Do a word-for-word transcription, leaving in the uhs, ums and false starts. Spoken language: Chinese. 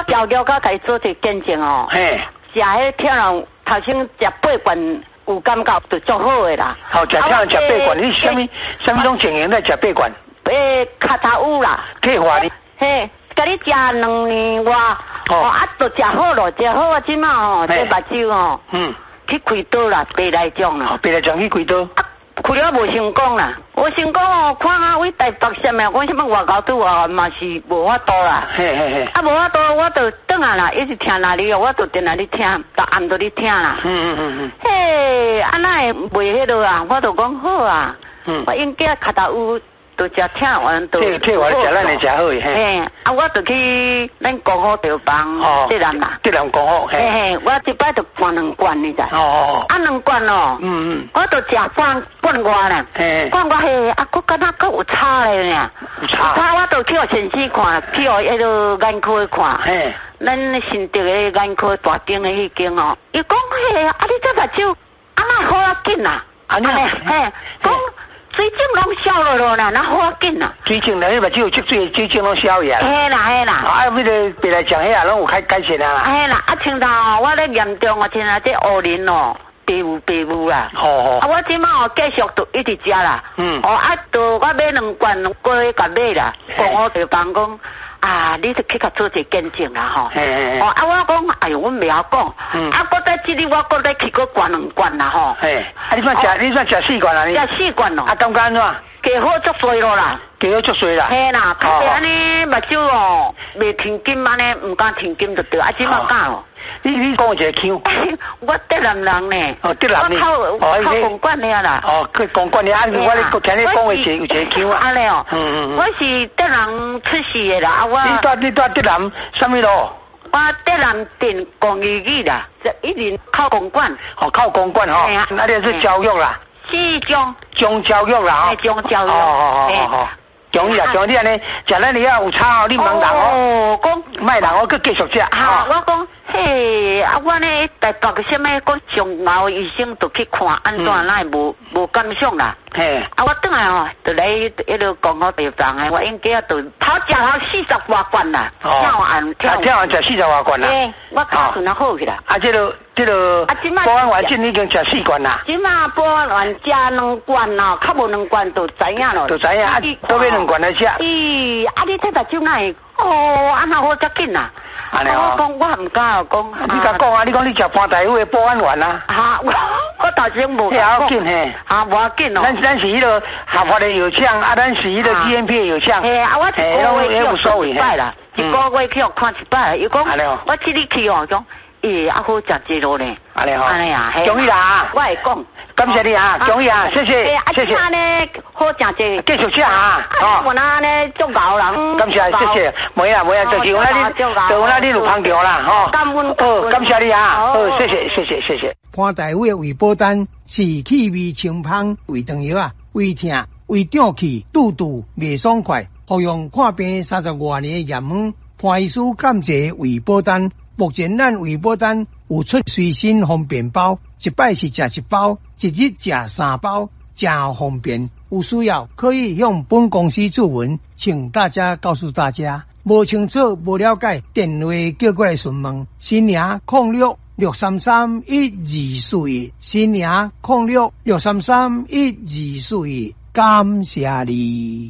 我交交甲家做一见证哦。 嘿， 食迄跳人头先食八罐有感觉就足好诶啦。 好，食跳人食八罐，你什么什么种情形在食八罐？ 诶，卡头有啦。 计划你。 嘿，甲你食两年外，哦啊，就食好咯，食好啊，即马哦，这目睭哦，嗯，去开刀啦，白内障啦。 白内障去开刀。啊， 开了无成功啦，无成功哦，看啊，位台北县诶，讲什么外交拄啊，嘛是无法度啦。嘿嘿嘿。啊，无法度，我就转啊啦，一直听哪里哦，我就定来咧听，逐暗都咧听啦。嗯嗯嗯嗯。嘿，啊那会袂迄落啊？我就讲好啊。嗯。我应该卡头有。就食听完就退退完食咱会食好诶， 嘿，啊我就去咱公户药房德南啦， 德南公户，嘿嘿，我一摆就灌两罐你知？哦哦， 啊两罐哦，嗯嗯，我就食半半罐啦，嘿，半罐嘿，啊佫敢若佫有差咧呢，有差，差我就去互先生看，去互迄个眼科看，嘿，咱新竹诶眼科大顶诶迄间哦，伊讲嘿，啊你这目睭啊那好啊紧啦，安尼嘿，讲。水肿拢消了咯啦，那好紧啦。 水肿咧，目睭有积水，水肿拢消去啊。 嘿啦嘿啦。 啊，迄个白内障迄啊，拢有开改善啊。 嘿啦，啊，像头我咧严重哦，像啊这乌鳞哦，白雾白雾啦。哦哦。啊，我即马哦继续都一直食啦。嗯。哦啊，都我买两罐过去甲买啦。讲我对房讲。啊，你就去甲做一见证啦吼。嘿嘿嘿。哦，啊，我讲，哎呦，我袂晓讲。嗯。啊，搁再即日我搁再去搁灌两罐啦吼。嘿。啊， 你算食，你算食四罐啦你？ 食四罐咯。 啊，感觉安怎？ 加好足衰咯啦。 加好足衰啦。 嘿啦，较是安尼目睭哦，袂停金安尼，唔敢停金就对，啊，即马敢哦。 你你讲一个腔。 我德南人呢。 哦，德南呢。 我靠靠公馆呢啦。 哦，去公馆呢，啊，我咧听你讲的是有一个腔啊。 安尼哦。嗯嗯嗯。我是德南出世的啦，啊我。 你住你住德南什么路？ 我德南镇公寓记啦，这一年靠公馆。 哦，靠公馆吼。那你是教育啦。 是中。 中教育啦吼。 中教育。 哦哦哦哦。中医啦，中医安尼，食咱哩啊有差哦，你唔通人哦。讲。卖人哦，佮继续食。 哈，我讲。嘿，啊，我呢台北什么个上老医生都去看，安怎那无无感想啦？嘿，啊，我转来哦，就来迄个公户药房诶，我应该就头食头四十外罐啦，跳完跳跳完食四十外罐啦。 嘿，我脚顺啊好去啦。 啊，这个这个保安丸镜已经食四罐啦。 即马保安丸食两罐咯，较无两罐就知影咯。 就知影，啊，多买两罐来食。 咦，啊，你这目睭哪会？哦，安那好遮紧啊！我讲我唔敢讲， 你甲讲啊！你讲你食潘大夫的保安丸啊？ 哈，我我头先无讲。要紧嘿， 哈，无要紧哦。 咱咱是迄个合法的药厂，啊，咱是迄个 G M P 的药厂。 嘿，啊，我一个月去看一摆啦，一个月去看一摆。伊讲，我这里去哦，讲，咦，啊好食济咯呢。 安尼吼， 安尼啊， 中意啦。 我会讲。 感谢你啊，中意啊，谢谢，谢谢。 啊，呢好食济， 继续吃啊， 哦。我那呢做牛人。 感谢，谢谢，没啊没啊，就是我那里，就我那里有康桥啦，吼。 感恩， 哦，感谢你啊，哦，谢谢，谢谢，谢谢。 潘大夫的胃保丹是气味清芳胃肠药啊，胃痛、胃胀气、肚肚袂爽快，服用看病三十多年的验方，潘医师感谢胃保丹。目前咱胃保丹有出随身方便包，一摆是食一包，一日食三包，真方便。有需要可以向本公司注文，请大家告诉大家。无清楚、无了解，电话叫过来询问。新娘零六六三三一二四一，新娘零六六三三一二四一，感谢你。